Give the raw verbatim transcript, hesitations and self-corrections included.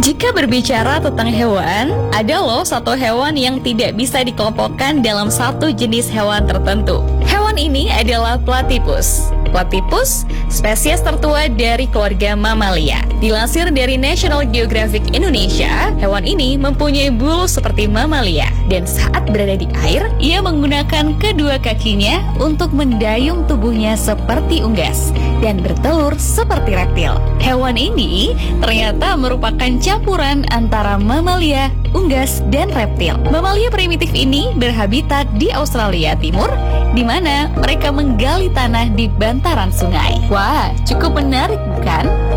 Jika berbicara tentang hewan, ada loh satu hewan yang tidak bisa dikelompokkan dalam satu jenis hewan tertentu. Hewan ini adalah platypus. Platypus, spesies tertua dari keluarga mamalia. Dilansir dari National Geographic Indonesia, hewan ini mempunyai bulu seperti mamalia. Dan saat berada di air, ia menggunakan kedua kakinya untuk mendayung tubuhnya seperti unggas dan bertelur seperti reptil. Hewan ini ternyata merupakan campuran antara mamalia, unggas, dan reptil. Mamalia primitif ini berhabitat di Australia Timur, di mana mereka menggali tanah di bantaran sungai. Wah, cukup menarik bukan?